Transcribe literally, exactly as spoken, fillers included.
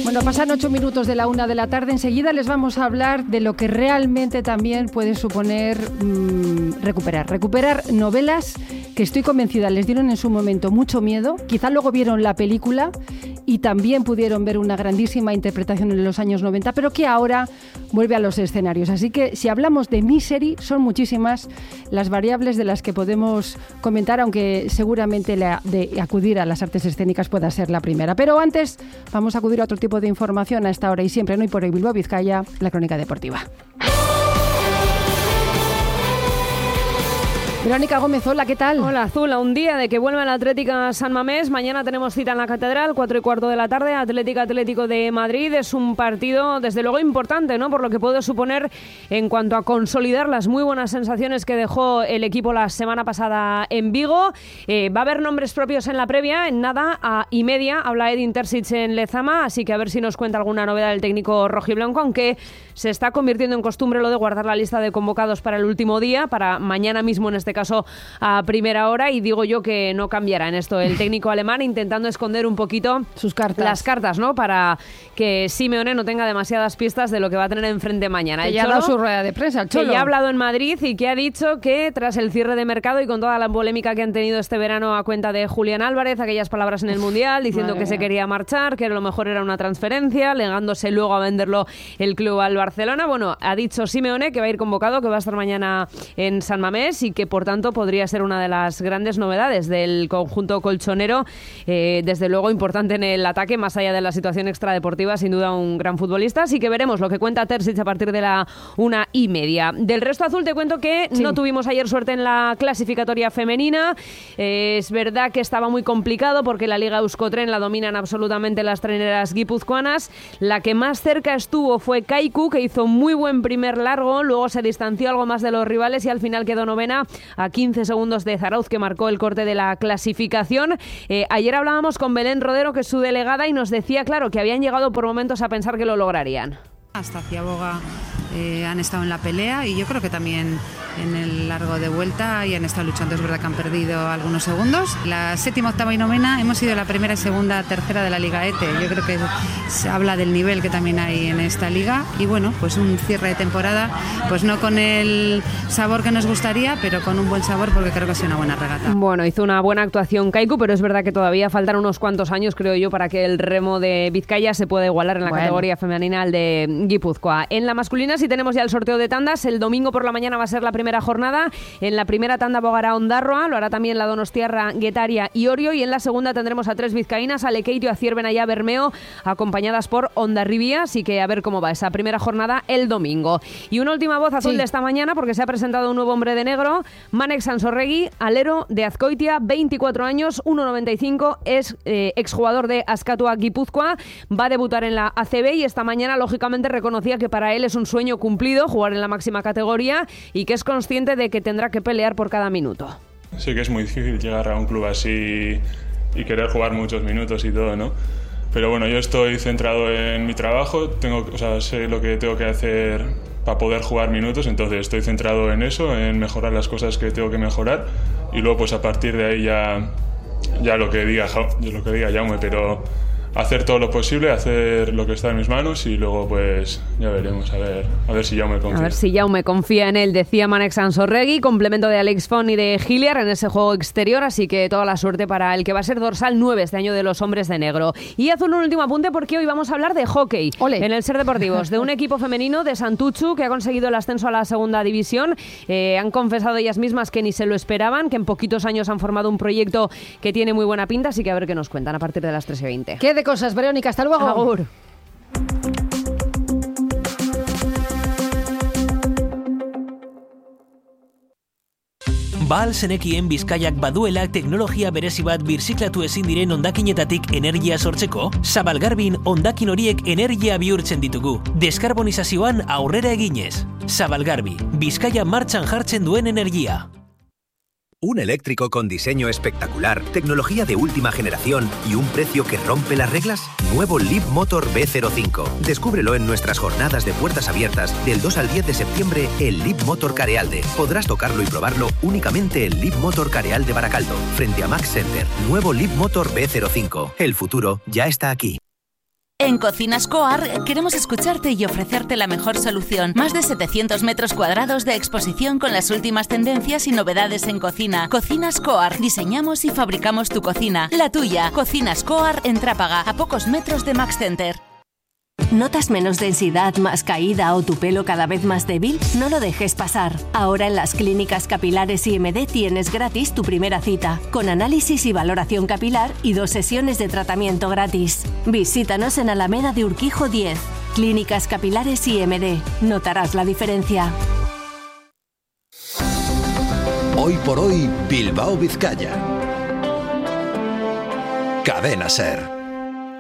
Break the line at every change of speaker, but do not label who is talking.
Bueno, pasan ocho minutos de la una de la tarde. Enseguida les vamos a hablar de lo que realmente también puede suponer mmm, recuperar. Recuperar novelas que estoy convencida les dieron en su momento mucho miedo. Quizá luego vieron la película y también pudieron ver una grandísima interpretación en los años noventa, pero que ahora vuelve a los escenarios. Así que si hablamos de Misery, son muchísimas las variables de las que podemos comentar, aunque seguramente la de acudir a las artes escénicas pueda ser la primera. Pero antes vamos a acudir a otro tipo de información a esta hora y siempre, no y por hoy Bilbao Vizcaya, la crónica deportiva. Verónica Gómez, hola, ¿qué tal?
Hola, Azul, a un día de que vuelva la Atlética San Mamés. Mañana tenemos cita en la Catedral, cuatro y cuarto de la tarde, Atlético Atlético de Madrid. Es un partido, desde luego, importante, ¿no? Por lo que puede suponer en cuanto a consolidar las muy buenas sensaciones que dejó el equipo la semana pasada en Vigo. Eh, va a haber nombres propios en la previa, en nada a y media habla Edin Terzic en Lezama, así que a ver si nos cuenta alguna novedad del técnico rojiblanco, aunque se está convirtiendo en costumbre lo de guardar la lista de convocados para el último día, para mañana mismo en este caso a primera hora, y digo yo que no cambiará en esto el técnico alemán, intentando esconder un poquito
sus cartas,
las cartas, ¿no? Para que Simeone no tenga demasiadas pistas de lo que va a tener enfrente mañana.
Que
el
ya
Cholo,
ha dado su rueda de prensa, el Cholo.
Que ya ha hablado en Madrid y que ha dicho que tras el cierre de mercado y con toda la polémica que han tenido este verano a cuenta de Julián Álvarez, aquellas palabras en el Mundial diciendo Madre que mía. se quería marchar, que a lo mejor era una transferencia, negándose luego a venderlo el club al Barcelona. Bueno, ha dicho Simeone que va a ir convocado, que va a estar mañana en San Mamés y que por tanto podría ser una de las grandes novedades del conjunto colchonero, eh, desde luego importante en el ataque, más allá de la situación extradeportiva, sin duda un gran futbolista, así que veremos lo que cuenta Terzic a partir de la una y media. Del resto, Azul, te cuento que sí. no tuvimos ayer suerte en la clasificatoria femenina. Eh, es verdad que estaba muy complicado porque la Liga Euskotren la dominan absolutamente las treneras guipuzcoanas. La que más cerca estuvo fue Kaiku, que hizo muy buen primer largo, luego se distanció algo más de los rivales y al final quedó novena a quince segundos de Zarauz, que marcó el corte de la clasificación. Eh, ayer hablábamos con Belén Rodero, que es su delegada, y nos decía, claro, que habían llegado por momentos a pensar que lo lograrían.
Hasta Ciaboga eh, han estado en la pelea y yo creo que también en el largo de vuelta y han estado luchando. Es verdad que han perdido algunos segundos. La séptima, octava y novena hemos sido la primera, segunda, tercera de la Liga E T E. Yo creo que se habla del nivel que también hay en esta liga y bueno, pues un cierre de temporada, pues no con el sabor que nos gustaría, pero con un buen sabor porque creo que ha sido una buena regata.
Bueno, hizo una buena actuación Kaiku, pero es verdad que todavía faltan unos cuantos años, creo yo, para que el remo de Vizcaya se pueda igualar en la bueno. categoría femenina al de Guipúzcoa. En la masculina sí tenemos ya el sorteo de tandas. El domingo por la mañana va a ser la primera jornada. En la primera tanda abogará Ondarroa, lo hará también la Donostiarra, Guetaria y Orio, y en la segunda tendremos a tres vizcaínas, Alequeiro, Acierbenayá, Bermeo, acompañadas por Hondarribía, así que a ver cómo va esa primera jornada el domingo. Y una última voz Azul sí. de esta mañana, porque se ha presentado un nuevo hombre de negro, Manek Sansorregui, alero de Azcoitia, veinticuatro años, uno noventa y cinco, es eh, exjugador de Azkatua Guipúzcoa, va a debutar en la A C B y esta mañana lógicamente reconocía que para él es un sueño cumplido jugar en la máxima categoría y que es consciente de que tendrá que pelear por cada minuto.
Sí que es muy difícil llegar a un club así y querer jugar muchos minutos y todo, ¿no? Pero bueno, yo estoy centrado en mi trabajo, tengo, o sea, sé lo que tengo que hacer para poder jugar minutos, entonces estoy centrado en eso, en mejorar las cosas que tengo que mejorar y luego pues a partir de ahí ya, ya lo que diga, lo que diga Jaume, pero hacer todo lo posible, hacer lo que está en mis manos y luego pues ya veremos, a ver, a ver si Jaume confía.
A ver si Jaume confía en él, decía Manek Sansorregui, complemento de Alex Font y de Giliar en ese juego exterior, así que toda la suerte para el que va a ser dorsal nueve este año de los hombres de negro. Y Azul, un último apunte porque hoy vamos a hablar de hockey. Ole. En el Ser Deportivos, de un equipo femenino de Santuchu que ha conseguido el ascenso a la segunda división. Eh, han confesado ellas mismas que ni se lo esperaban, que en poquitos años han formado un proyecto que tiene muy buena pinta, así que a ver qué nos cuentan a partir de las tres y veinte.
¿Qué de cosas, Verónica? Hasta luego.
Agur.
Ba al zenekien Bizkaiak baduela teknologia berezi bat birziklatu ezin diren hondakinetatik energia sortzeko? Zabalgarbin hondakin horiek energia bihurtzen ditugu. Deskarbonizazioan aurrera eginez. Zabalgarbi, Bizkaia martxan jartzen duen energia.
Un eléctrico con diseño espectacular, tecnología de última generación y un precio que rompe las reglas. Nuevo Leap Motor B cero cinco. Descúbrelo en nuestras jornadas de puertas abiertas del dos al diez de septiembre en Leap Motor Carealde. Podrás tocarlo y probarlo únicamente en Leap Motor Carealde Baracaldo, frente a Max Center. Nuevo Leap Motor B cero cinco. El futuro ya está aquí.
En Cocinas Coar queremos escucharte y ofrecerte la mejor solución. Más de setecientos metros cuadrados de exposición con las últimas tendencias y novedades en cocina. Cocinas Coar. Diseñamos y fabricamos tu cocina. La tuya. Cocinas Coar en Trápaga, a pocos metros de Max Center.
¿Notas menos densidad, más caída o tu pelo cada vez más débil? No lo dejes pasar. Ahora en las clínicas capilares I M D tienes gratis tu primera cita, con análisis y valoración capilar y dos sesiones de tratamiento gratis. Visítanos en Alameda de Urquijo diez. Clínicas capilares I M D. Notarás la diferencia.
Hoy por hoy, Bilbao, Vizcaya. Cadena SER.